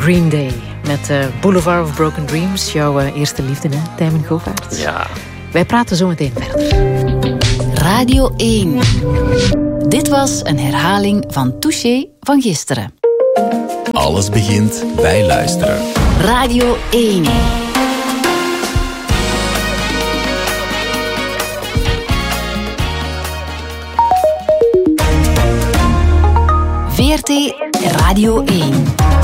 Green Day met Boulevard of Broken Dreams. Jouw eerste liefde, hè, Tijmen Govaerts? Ja. Wij praten zo meteen verder. Radio 1. Dit was een herhaling van Touché van gisteren. Alles begint bij luisteren. Radio 1. VRT Radio 1.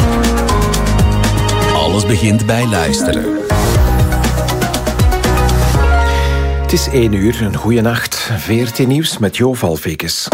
Alles begint bij luisteren. Het is 1 uur, een goeie nacht. VRT Nieuws met Jo Valvekes.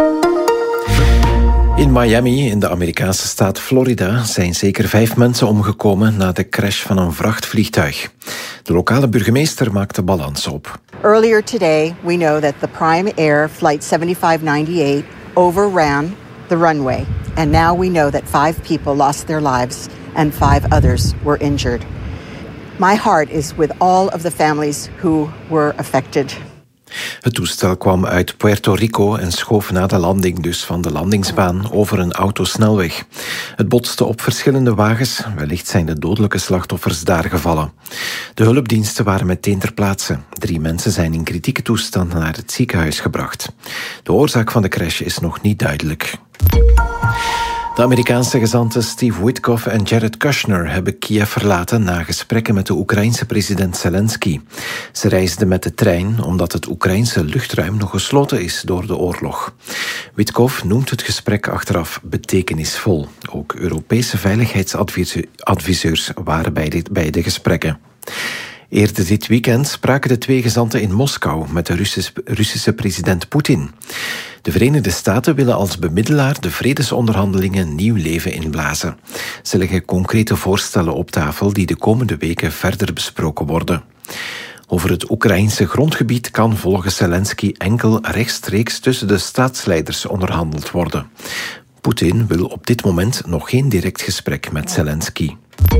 In Miami, in de Amerikaanse staat Florida, zijn zeker 5 mensen omgekomen na de crash van een vrachtvliegtuig. De lokale burgemeester maakt de balans op. Earlier today, we know that the Prime Air Flight 7598 overran the runway. And now we know that 5 people lost their lives and 5 others were injured. My heart is with all of the families who were affected. Het toestel kwam uit Puerto Rico en schoof na de landing dus van de landingsbaan over een autosnelweg. Het botste op verschillende wagens. Wellicht zijn de dodelijke slachtoffers daar gevallen. De hulpdiensten waren meteen ter plaatse. 3 mensen zijn in kritieke toestand naar het ziekenhuis gebracht. De oorzaak van de crash is nog niet duidelijk. De Amerikaanse gezanten Steve Witkoff en Jared Kushner hebben Kiev verlaten na gesprekken met de Oekraïense president Zelensky. Ze reisden met de trein omdat het Oekraïense luchtruim nog gesloten is door de oorlog. Witkoff noemt het gesprek achteraf betekenisvol. Ook Europese veiligheidsadviseurs waren bij de gesprekken. Eerder dit weekend spraken de 2 gezanten in Moskou met de Russische president Poetin. De Verenigde Staten willen als bemiddelaar de vredesonderhandelingen nieuw leven inblazen. Ze leggen concrete voorstellen op tafel die de komende weken verder besproken worden. Over het Oekraïense grondgebied kan volgens Zelensky enkel rechtstreeks tussen de staatsleiders onderhandeld worden. Poetin wil op dit moment nog geen direct gesprek met Zelensky.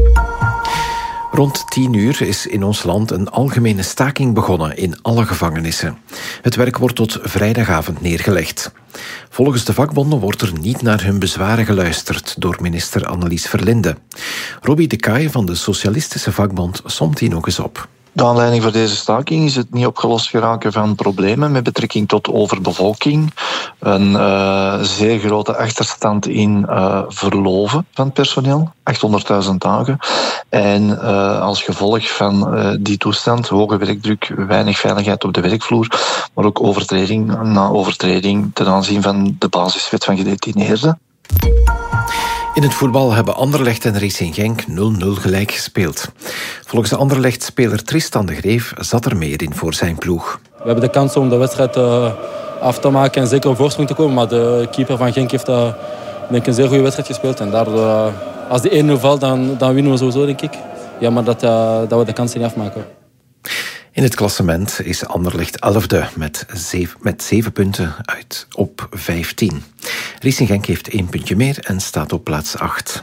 Rond 10 uur is in ons land een algemene staking begonnen in alle gevangenissen. Het werk wordt tot vrijdagavond neergelegd. Volgens de vakbonden wordt er niet naar hun bezwaren geluisterd door minister Annelies Verlinde. Robbie de Kaai van de Socialistische Vakbond somt die nog eens op. De aanleiding voor deze staking is het niet opgelost geraken van problemen met betrekking tot overbevolking, een zeer grote achterstand in verloven van het personeel, 800.000 dagen, en als gevolg van die toestand hoge werkdruk, weinig veiligheid op de werkvloer, maar ook overtreding na overtreding ten aanzien van de basiswet van gedetineerden. In het voetbal hebben Anderlecht en Racing Genk 0-0 gelijk gespeeld. Volgens de Anderlecht-speler Tristan de Greef zat er meer in voor zijn ploeg. We hebben de kans om de wedstrijd af te maken en zeker op voorsprong te komen. Maar de keeper van Genk heeft denk ik een zeer goede wedstrijd gespeeld. En daardoor, als die 1-0 valt, dan winnen we sowieso, denk ik. Ja, maar dat we de kansen niet afmaken. In het klassement is Anderlecht 11e met 7 punten uit op 15. Racing Genk heeft 1 puntje meer en staat op plaats 8.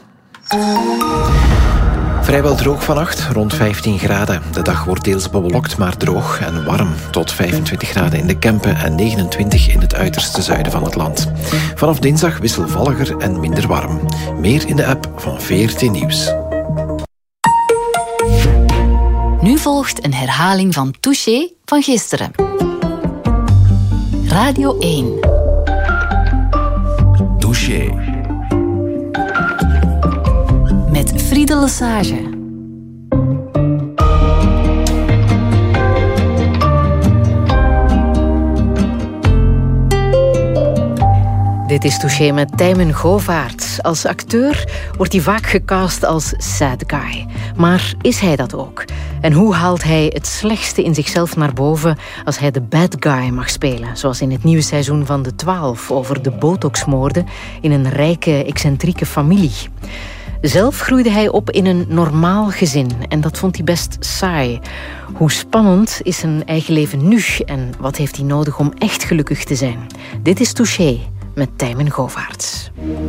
Vrijwel droog vannacht, rond 15 graden. De dag wordt deels bewolkt, maar droog en warm. Tot 25 graden in de Kempen en 29 in het uiterste zuiden van het land. Vanaf dinsdag wisselvalliger en minder warm. Meer in de app van VRT Nieuws. Nu volgt een herhaling van Touché van gisteren. Radio 1. Touché. Met Friede Lesage. Dit is Touché met Tijmen Govaerts. Als acteur wordt hij vaak gecast als sad guy. Maar is hij dat ook? En hoe haalt hij het slechtste in zichzelf naar boven als hij de bad guy mag spelen? Zoals in het nieuwe seizoen van De 12 over de botoxmoorden in een rijke, excentrieke familie. Zelf groeide hij op in een normaal gezin en dat vond hij best saai. Hoe spannend is zijn eigen leven nu en wat heeft hij nodig om echt gelukkig te zijn? Dit is Touché met Tijmen Govaerts.